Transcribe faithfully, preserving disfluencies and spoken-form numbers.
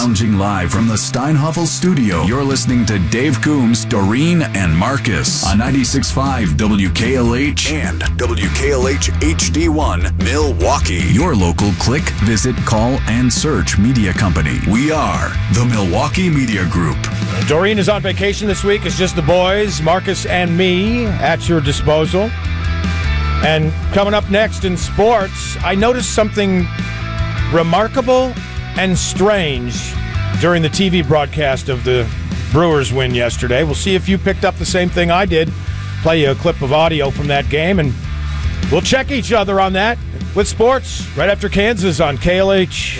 Lounging live from the Steinhoffel studio, you're listening to Dave Coombs, Doreen, and Marcus on ninety-six point five W K L H and W K L H H D one Milwaukee. Your local click, visit, call, and search media company. We are the Milwaukee Media Group. Doreen is on vacation this week. It's just the boys, Marcus and me, at your disposal. And coming up next in sports, I noticed something remarkable and strange during the T V broadcast of the Brewers win yesterday. We'll see if you picked up the same thing I did. Play you a clip of audio from that game, and we'll check each other on that with sports right after Kansas on K L H.